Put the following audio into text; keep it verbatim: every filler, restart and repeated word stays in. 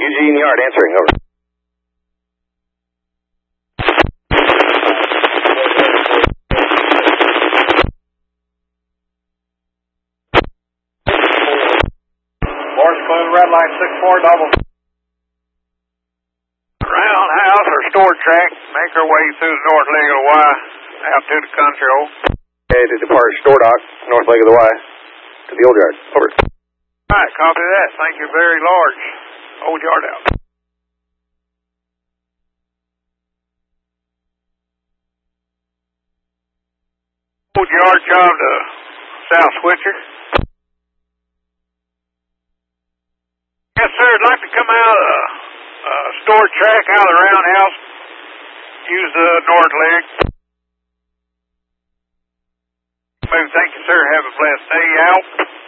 Eugene Yard answering, over. Morse Clue, red line six four double. Roundhouse or store track, make our way through the north leg of the Y, out to the country, over. Okay, to depart store dock, north leg of the Y, to the old yard, over. All right, copy that. Thank you very large. Old yard out. Old yard job to South Switzer. Yes, sir. I'd like to come out of the uh, store track, out of the roundhouse. Use the north leg. Thank you, sir. Have a blessed day. Out.